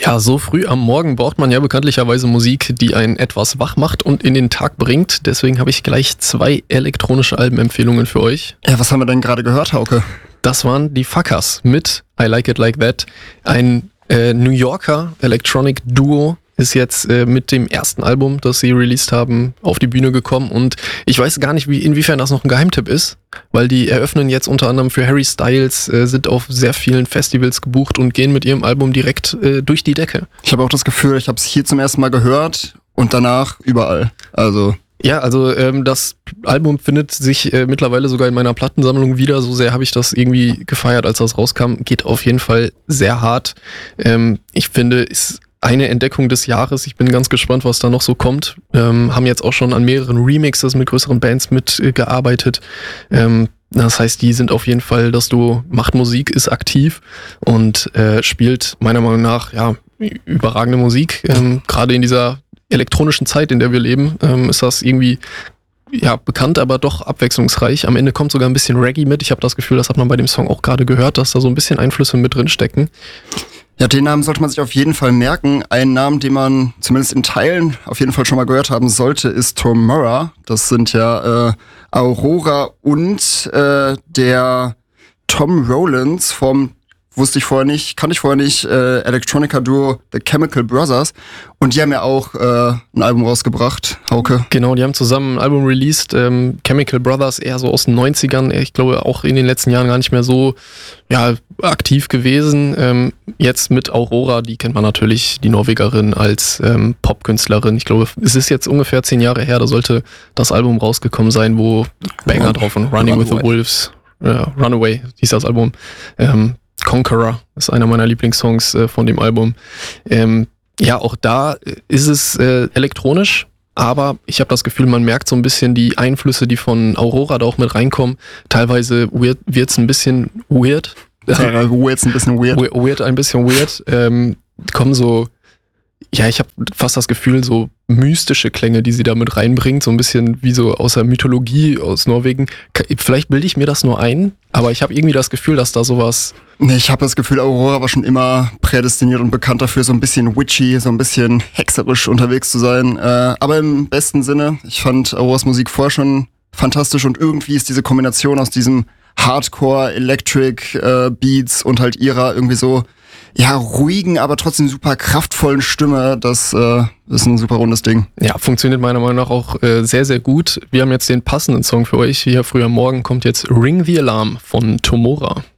Ja, so früh am Morgen braucht man ja bekanntlicherweise Musik, die einen etwas wach macht und in den Tag bringt. Deswegen habe ich gleich 2 elektronische Albenempfehlungen für euch. Ja, was haben wir denn gerade gehört, Hauke? Das waren die Fuckers mit I Like It Like That. Ein New Yorker Electronic Duo ist jetzt mit dem ersten Album, das sie released haben, auf die Bühne gekommen. Und ich weiß gar nicht, inwiefern das noch ein Geheimtipp ist, weil die eröffnen jetzt unter anderem für Harry Styles, sind auf sehr vielen Festivals gebucht und gehen mit ihrem Album direkt durch die Decke. Ich habe auch das Gefühl, ich habe es hier zum ersten Mal gehört und danach überall. Also das Album findet sich mittlerweile sogar in meiner Plattensammlung wieder. So sehr habe ich das irgendwie gefeiert, als das rauskam. Geht auf jeden Fall sehr hart. Ich finde, ist eine Entdeckung des Jahres. Ich bin ganz gespannt, was da noch so kommt. Haben jetzt auch schon an mehreren Remixes mit größeren Bands mitgearbeitet. Das heißt, die sind auf jeden Fall, das Duo macht Musik, ist aktiv und spielt meiner Meinung nach überragende Musik. Gerade in dieser elektronischen Zeit, in der wir leben, ist das irgendwie bekannt, aber doch abwechslungsreich. Am Ende kommt sogar ein bisschen Reggae mit. Ich habe das Gefühl, das hat man bei dem Song auch gerade gehört, dass da so ein bisschen Einflüsse mit drin stecken. Ja, den Namen sollte man sich auf jeden Fall merken. Ein Namen, den man zumindest in Teilen auf jeden Fall schon mal gehört haben sollte, ist Tomorrow. Das sind ja Aurora und der Tom Rowlands vom kannte ich vorher nicht, Electronica-Duo The Chemical Brothers. Und die haben ja auch ein Album rausgebracht, Hauke. Genau, die haben zusammen ein Album released, Chemical Brothers, eher so aus den 90ern. Ich glaube, auch in den letzten Jahren gar nicht mehr so aktiv gewesen. Jetzt mit Aurora, die kennt man natürlich, die Norwegerin, als Popkünstlerin. Ich glaube, es ist jetzt ungefähr 10 Jahre her, da sollte das Album rausgekommen sein, wo Banger drauf und Running with the Wolves, Runaway hieß das Album. Conqueror ist einer meiner Lieblingssongs von dem Album. Auch da ist es elektronisch, aber ich habe das Gefühl, man merkt so ein bisschen die Einflüsse, die von Aurora da auch mit reinkommen. Teilweise wird's ein bisschen weird. Weird, ein bisschen weird. Kommen so, ich habe fast das Gefühl, so mystische Klänge, die sie da mit reinbringt, so ein bisschen wie so aus der Mythologie aus Norwegen. Vielleicht bilde ich mir das nur ein, aber ich habe irgendwie das Gefühl, dass da sowas... Nee, ich habe das Gefühl, Aurora war schon immer prädestiniert und bekannt dafür, so ein bisschen witchy, so ein bisschen hexerisch unterwegs zu sein. Aber im besten Sinne, ich fand Auroras Musik vorher schon fantastisch und irgendwie ist diese Kombination aus diesem Hardcore, Electric Beats und halt ihrer irgendwie so ruhigen, aber trotzdem super kraftvollen Stimme, das ist ein super rundes Ding. Ja, funktioniert meiner Meinung nach auch sehr, sehr gut. Wir haben jetzt den passenden Song für euch. Hier früh am Morgen kommt jetzt Ring the Alarm von Tomorrow.